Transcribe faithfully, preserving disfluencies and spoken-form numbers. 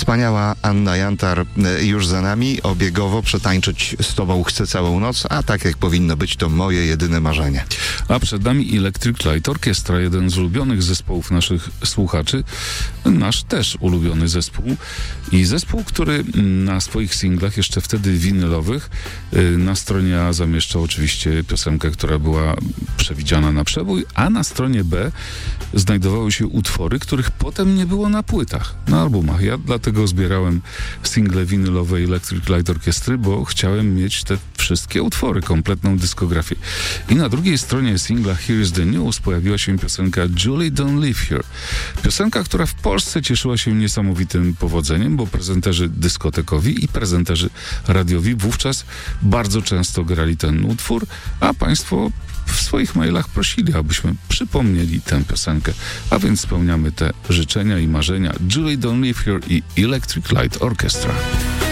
Wspaniała Anna Jantar e, już za nami. Obiegowo przetańczyć z tobą chcę całą noc, a tak jak powinno być, to moje jedyne marzenie. A przed nami Electric Light Orchestra, jeden z ulubionych zespołów naszych słuchaczy, nasz też ulubiony zespół i zespół, który na swoich singlach, jeszcze wtedy winylowych, na stronie A zamieszczał oczywiście piosenkę, która była przewidziana na przebój, a na stronie B znajdowały się utwory, których potem nie było na płytach, na albumach. Ja dlatego zbierałem single winylowe Electric Light Orchestry, bo chciałem mieć te wszystkie utwory, kompletną dyskografię. I na drugiej stronie singla Here's the News pojawiła się piosenka Julie Don't Live Here. Piosenka, która w Polsce cieszyła się niesamowitym powodzeniem, bo prezenterzy dyskotekowi i prezenterzy radiowi wówczas bardzo często grali ten utwór, a państwo w swoich mailach prosili, abyśmy przypomnieli tę piosenkę. A więc spełniamy te życzenia i marzenia. Julie Don't Live Here i Electric Light Orchestra.